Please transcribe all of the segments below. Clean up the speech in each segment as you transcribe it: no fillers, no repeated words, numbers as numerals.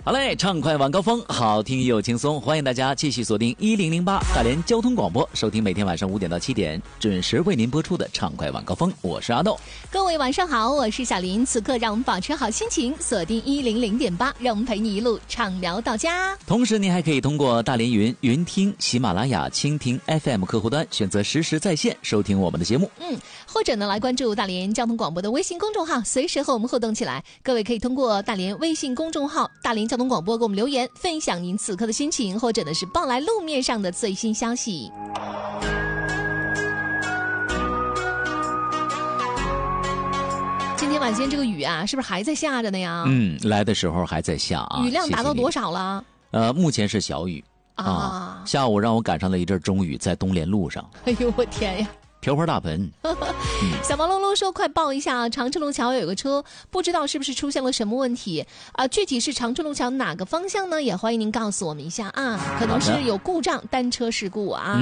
好嘞，畅快晚高峰，好听又轻松，欢迎大家继续锁定1008大连交通广播，收听每天晚上5点到7点准时为您播出的畅快晚高峰。我是阿豆， 各位晚上好，我是小林。此刻让我们保持好心情，锁定100.8，让我们陪你一路畅聊到家。 同时，您还可以通过大连云听、喜马拉雅、蜻蜓 FM 客户端选择实时在线收听我们的节目。 或者呢，来关注大连交通广播的微信公众号，随时和我们互动起来。各位可以通过大连微信公众号大连交通广播给我们留言，分享您此刻的心情，或者呢是报来路面上的最新消息。今天晚间这个雨啊，是不是还在下着呢呀？ 来的时候还在下啊。 雨量达到多少了？ 目前是小雨啊。下午让我赶上了一阵中雨，在东联路上。 哎呦我天呀！ 瓢泼大盆。 小毛龙龙说快报一下，长春路桥有个车不知道是不是出现了什么问题具体是长春路桥哪个方向呢？也欢迎您告诉我们一下啊，可能是有故障，单车事故啊。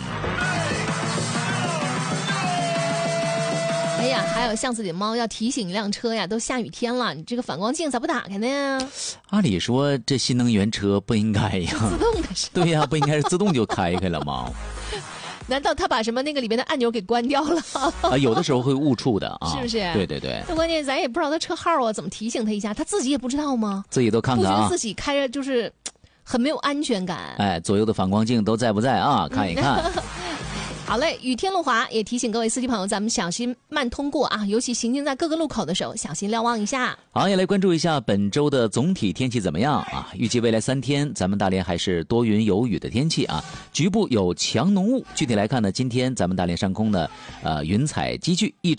哎呀，还有巷子里的猫要提醒一辆车呀，都下雨天了，你这个反光镜咋不打开呢？按理说这新能源车不应该呀， 自动的是吧？ 对呀，不应该是自动就开了吗？ 难道他把什么那个里面的按钮给关掉了？ 有的时候会误触的啊， 是不是？ 对对对。 那关键咱也不知道他车号啊，怎么提醒他一下？他自己也不知道吗？ 自己都看看啊， 不觉得自己开着就是很没有安全感。 左右的反光镜都在不在啊？看一看。 好嘞，雨天路滑也提醒各位司机朋友，咱们小心慢通过啊，尤其行进在各个路口的时候，小心瞭望一下。 好，也来关注一下本周的总体天气怎么样啊？预计未来3天，咱们大连还是多云有雨的天气啊，局部有强浓雾。具体来看呢，今天咱们大连上空呢，云彩积聚，一